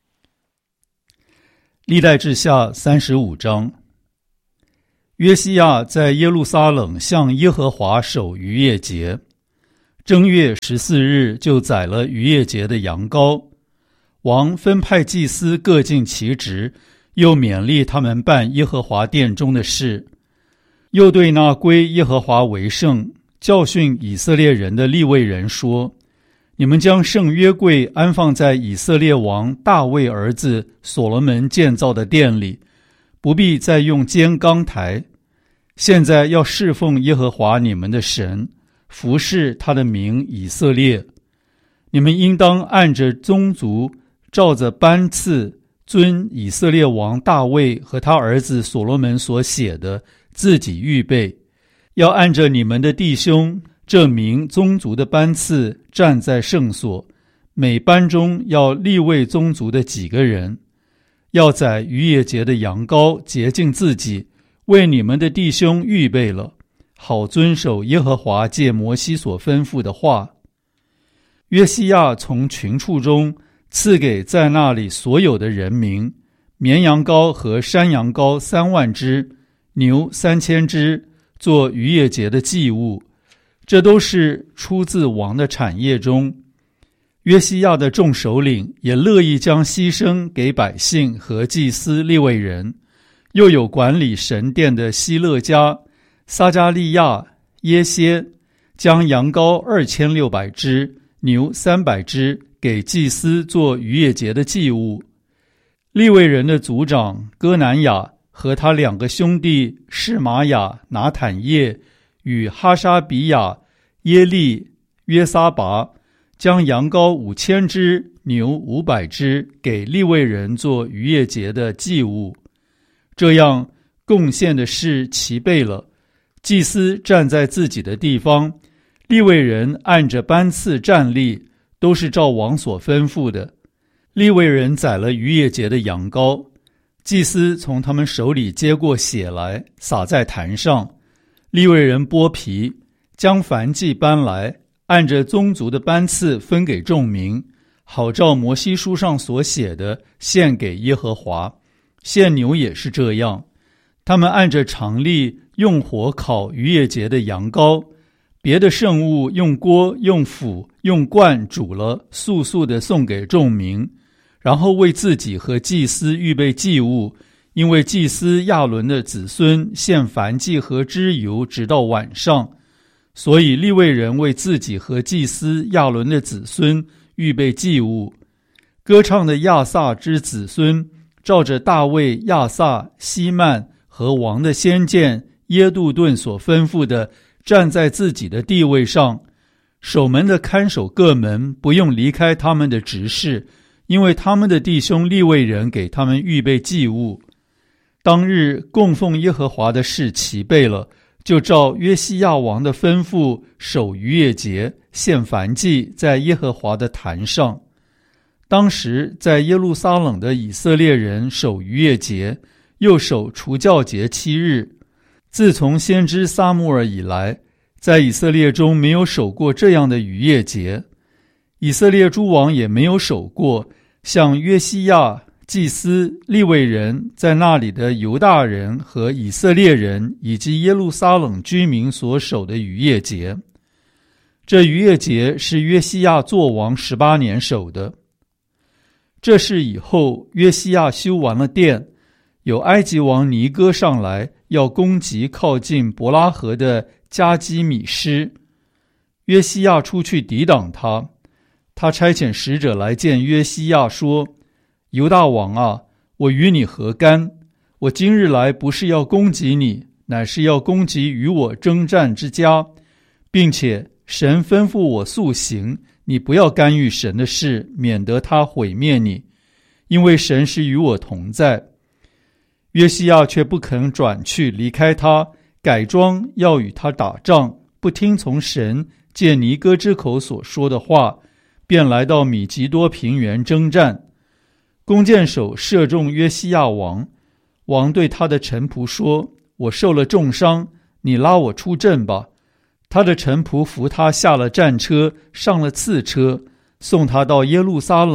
历代志下三十五章。约西亚在耶路撒冷向耶和华守逾越节，正月十四日就宰了逾越节的羊羔。王分派祭司各尽其职，又勉励他们办耶和华殿中的事，又对那归耶和华为圣、教训以色列人的利未人说：你们将圣约柜安放在以色列王大卫儿子所罗门建造的殿里，不必再用尖钢台。现在要侍奉耶和华你们的神，服侍他的名以色列。你们应当按着宗族，照着班次，遵以色列王大卫和他儿子所罗门所写的，自己预备，要按着你们的弟兄这名宗族的班次站在圣所，每班中要立位宗族的几个人，要宰逾越节的羊羔，洁净自己，为你们的弟兄预备了，好遵守耶和华借摩西所吩咐的话。约西亚从群畜中赐给在那里所有的人民，绵羊羔和山羊羔三万只，牛三千只，做逾越节的祭物。这都是出自王的产业中。约西亚的众首领也乐意将牺牲给百姓和祭司利未人，又有管理神殿的希勒家、撒加利亚、耶歇，将羊羔二千六百只，牛三百只，给祭司做逾越节的祭物。利未人的族长哥南雅和他两个兄弟示玛雅、拿坦叶与哈沙比亚、耶利、约撒拔，将羊羔五千只，牛五百只，给利未人做逾越节的祭物。这样贡献的事齐备了，祭司站在自己的地方，利未人按着班次站立，都是照王所吩咐的。利未人宰了逾越节的羊羔，祭司从他们手里接过血来，洒在坛上。利未人剥皮，将燔祭搬来，按着宗族的班次分给众民，好照摩西书上所写的献给耶和华。献牛也是这样，他们按着常例用火烤逾越节的羊羔，别的圣物用锅、用釜、用罐煮了，速速地送给众民，然后为自己和祭司预备祭物，因为祭司亚伦的子孙献燔祭和脂油直到晚上，所以利未人为自己和祭司亚伦的子孙预备祭物。歌唱的亚萨之子孙照着大卫、亚萨、希曼和王的先见耶杜顿所吩咐的，站在自己的地位上。守门的看守各门，不用离开他们的职事，因为他们的弟兄利未人给他们预备祭物。当日供奉耶和华的事齐备了，就照约西亚王的吩咐守逾越节，献燔祭在耶和华的坛上。当时在耶路撒冷的以色列人守逾越节，又守除酵节七日。自从先知撒母耳以来，在以色列中没有守过这样的逾越节，以色列诸王也没有守过，像约西亚、祭司、利未人在那里的犹大人和以色列人以及耶路撒冷居民所守的逾越节。这逾越节是约西亚作王十八年守的。这事以后，约西亚修完了殿，有埃及王尼哥上来，要攻击靠近伯拉河的加基米施。约西亚出去抵挡他，他差遣使者来见约西亚，说：犹大王啊，我与你何干？我今日来不是要攻击你，乃是要攻击与我征战之家，并且神吩咐我速行，你不要干预神的事，免得他毁灭你，因为神是与我同在。约西亚却不肯转去离开他，改装要与他打仗，不听从神借尼哥之口所说的话，便来到米吉多平原征战。弓箭手射中约西亚王，王对他的臣仆说：我受了重伤，你拉我出阵吧。他的臣仆扶他下了战车，上了次车，送他到耶路撒冷，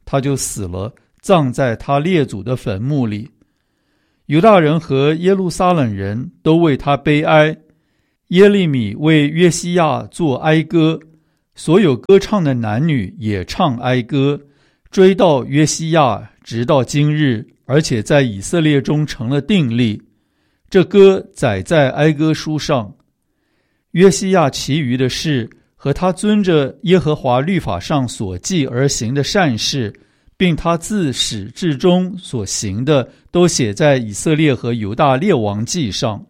他就死了，葬在他列祖的坟墓里。犹大人和耶路撒冷人都为他悲哀。耶利米为约西亚作哀歌，所有歌唱的男女也唱哀歌，追到约西亚，直到今日，而且在以色列中成了定例。这歌载在哀歌书上。约西亚其余的事和他遵着耶和华律法上所记而行的善事，并他自始至终所行的，都写在以色列和犹大列王记上。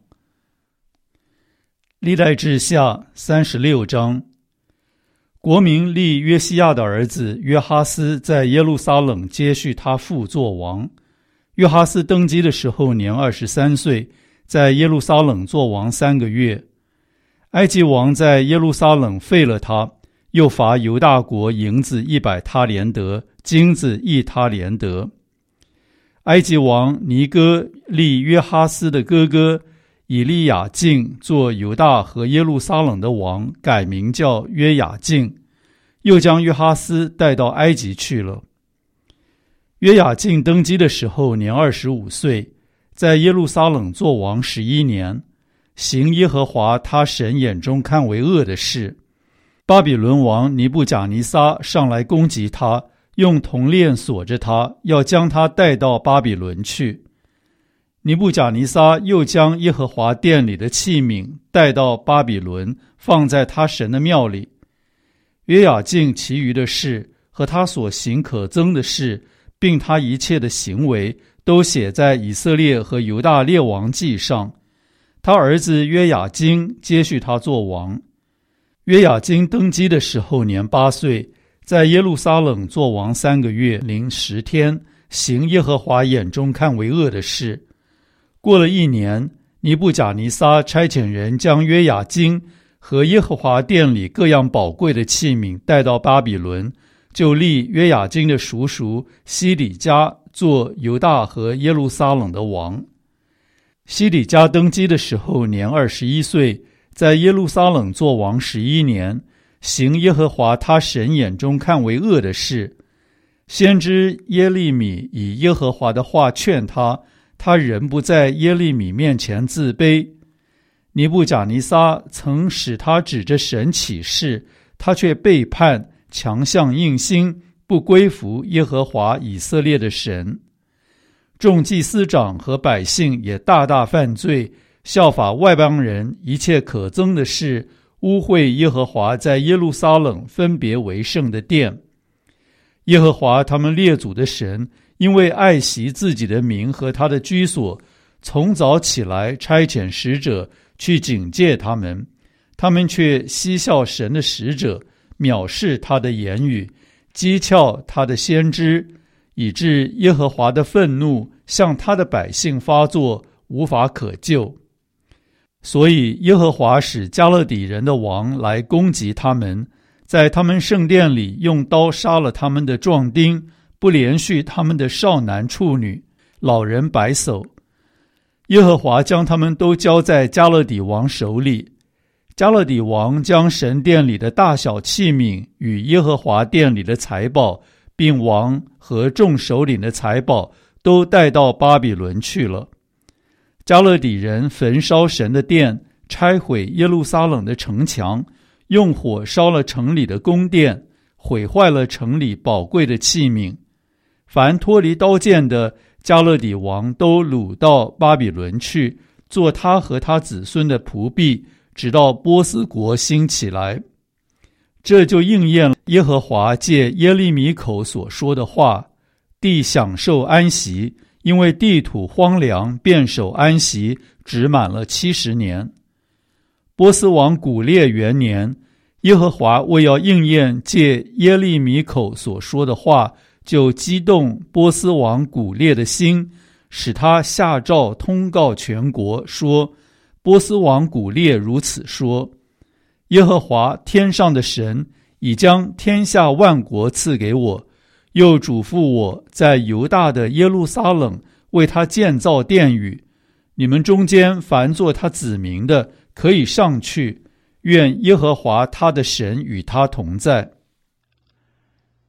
历代志下三十六章。国民立约西亚的儿子约哈斯在耶路撒冷接续他父作王。约哈斯登基的时候年二十三岁，在耶路撒冷作王三个月。埃及王在耶路撒冷废了他，又罚犹大国银子一百他连得，金子一他连得。埃及王尼哥立约哈斯的哥哥以利亚敬做犹大和耶路撒冷的王，改名叫约雅敬，又将约哈斯带到埃及去了。约雅敬登基的时候年二十五岁，在耶路撒冷作王十一年，行耶和华他神眼中看为恶的事。巴比伦王尼布甲尼撒上来攻击他，用铜链锁着他，要将他带到巴比伦去。尼布甲尼撒又将耶和华殿里的器皿带到巴比伦，放在他神的庙里。约雅敬其余的事和他所行可憎的事，并他一切的行为，都写在以色列和犹大列王记上。他儿子约雅斤接续他作王。约雅斤登基的时候年八岁，在耶路撒冷作王三个月零十天，行耶和华眼中看为恶的事。过了一年，尼布甲尼撒差遣人将约雅斤和耶和华殿里各样宝贵的器皿带到巴比伦，就立约雅斤的叔叔西底家做犹大和耶路撒冷的王。西底家登基的时候年二十一岁，在耶路撒冷作王十一年，行耶和华他神眼中看为恶的事。先知耶利米以耶和华的话劝他，他仍不在耶利米面前自卑。尼布甲尼撒曾使他指着神起誓，他却背叛，强项硬心，不归服耶和华以色列的神。众祭司长和百姓也大大犯罪，效法外邦人一切可憎的事，污秽耶和华在耶路撒冷分别为圣的殿。耶和华他们列祖的神因为爱惜自己的名和他的居所，从早起来差遣使者去警戒他们，他们却嬉笑神的使者，藐视他的言语，讥诮他的先知，以致耶和华的愤怒向他的百姓发作，无法可救。所以耶和华使加勒底人的王来攻击他们，在他们圣殿里用刀杀了他们的壮丁，不连续他们的少男处女、老人白叟。耶和华将他们都交在加勒底王手里。加勒底王将神殿里的大小器皿与耶和华殿里的财宝，并王和众首领的财宝，都带到巴比伦去了。加勒底人焚烧神的殿，拆毁耶路撒冷的城墙，用火烧了城里的宫殿，毁坏了城里宝贵的器皿。凡脱离刀剑的，加勒底王都掳到巴比伦去，做他和他子孙的仆婢，直到波斯国兴起来。这就应验了耶和华借耶利米口所说的话：地享受安息，因为地土荒凉，便守安息，只满了七十年。波斯王古列元年，耶和华为要应验借耶利米口所说的话，就激动波斯王古列的心，使他下诏通告全国，说：波斯王古列如此说，耶和华天上的神已将天下万国赐给我，又嘱咐我在犹大的耶路撒冷为他建造殿宇。你们中间凡做他子民的，可以上去，愿耶和华他的神与他同在。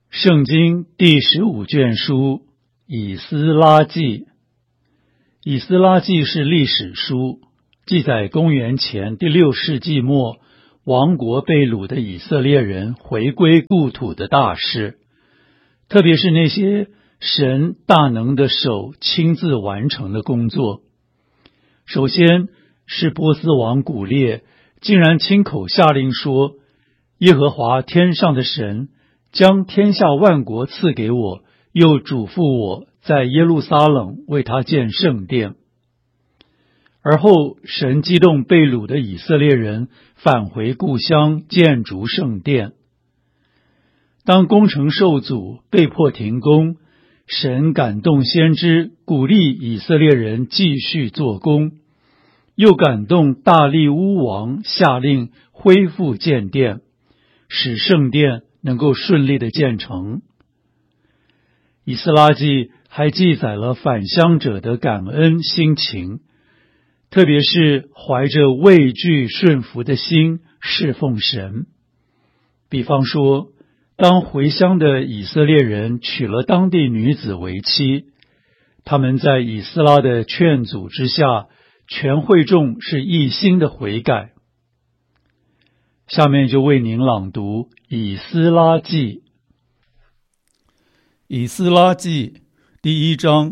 圣经第十五卷书以斯拉记。以斯拉记是历史书，记载公元前第六世纪末亡国被掳的以色列人回归故土的大事，特别是那些神大能的手亲自完成的工作。首先是波斯王古列竟然亲口下令说，耶和华天上的神将天下万国赐给我，又嘱咐我在耶路撒冷为他建圣殿。而后神激动被掳的以色列人返回故乡，建筑圣殿。当工程受阻，被迫停工，神感动先知，鼓励以色列人继续做工，又感动大利乌王下令恢复建殿，使圣殿能够顺利的建成。以斯拉记还记载了返乡者的感恩心情，特别是怀着畏惧顺服的心侍奉神。比方说，当回乡的以色列人娶了当地女子为妻，他们在以斯拉的劝阻之下，全会众是一心的悔改。下面就为您朗读以斯拉记。以斯拉记第一章。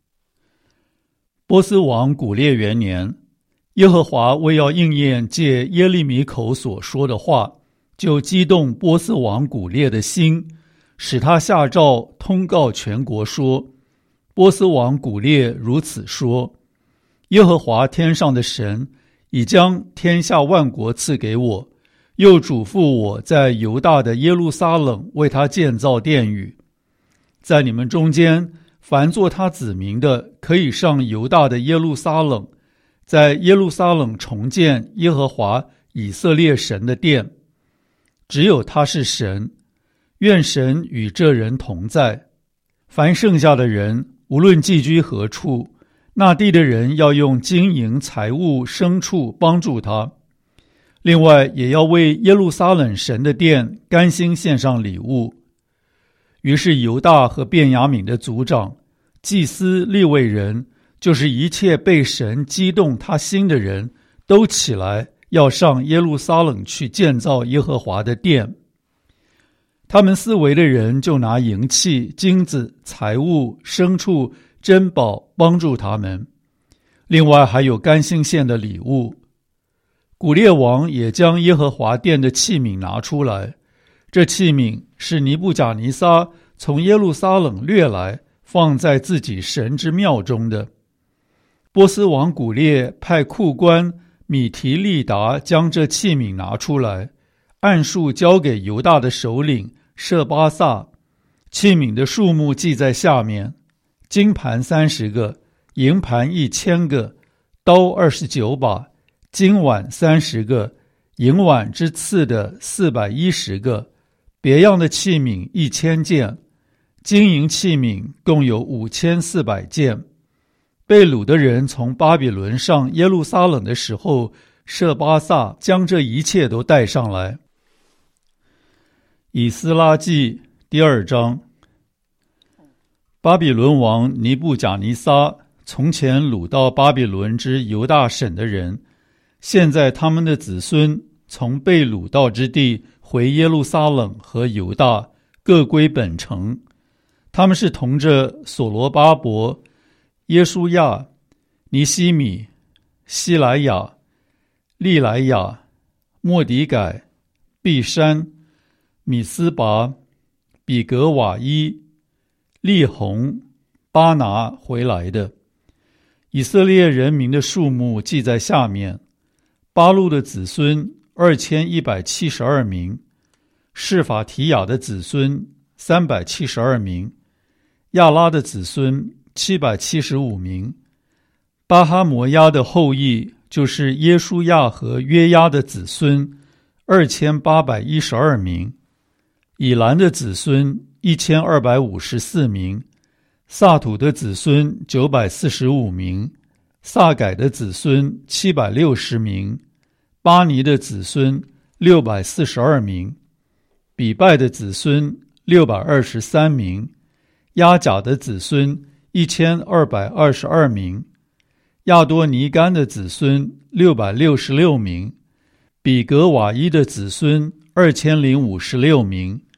波斯王古列元年，耶和华为要应验借耶利米口所说的话，就激动波斯王古列的心，使他下诏通告全国说，波斯王古列如此说，耶和华天上的神已将天下万国赐给我，又嘱咐我在犹大的耶路撒冷为他建造殿宇。在你们中间，凡做他子民的，可以上犹大的耶路撒冷，在耶路撒冷重建耶和华以色列神的殿。只有他是神，愿神与这人同在。凡剩下的人，无论寄居何处，那地的人要用金银财物牲畜帮助他。另外也要为耶路撒冷神的殿甘心献上礼物。于是犹大和便雅悯的族长、祭司、利未人，就是一切被神激动他心的人，都起来要上耶路撒冷去建造耶和华的殿。他们四围的人就拿银器、金子、财物、牲畜、珍宝帮助他们，另外还有甘心献的礼物。古列王也将耶和华殿的器皿拿出来，这器皿是尼布甲尼撒从耶路撒冷掠来，放在自己神之庙中的。波斯王古列派库官米提利达将这器皿拿出来，按数交给犹大的首领舍巴萨。器皿的数目记在下面：金盘三十个，银盘一千个，刀二十九把，金碗三十个，银碗之次的四百一十个，别样的器皿一千件，金银器皿共有五千四百件。被掳的人从巴比伦上耶路撒冷的时候，舍巴萨将这一切都带上来。以斯拉记第二章。巴比伦王尼布甲尼撒从前掳到巴比伦之犹大省的人，现在他们的子孙从被掳到之地回耶路撒冷和犹大，各归本城。他们是同着所罗巴伯、耶书亚、尼希米、希莱亚、利莱亚、末底改、毕山、米斯拔、比格瓦伊、利宏、巴拿回来的。以色列人民的数目记在下面：巴路的子孙二千一百七十二名，示法提雅的子孙三百七十二名，亚拉的子孙七百七十五名，巴哈摩亚的后裔就是耶书亚和约押的子孙二千八百一十二名，以兰的子孙一千二百五十四名，萨土的子孙九百四十五名，萨改的子孙七百六十名，巴尼的子孙六百四十二名，比拜的子孙六百二十三名，亚甲的子孙一千二百二十二名，亚多尼干的子孙六百六十六名，比格瓦伊的子孙二千零五十六名，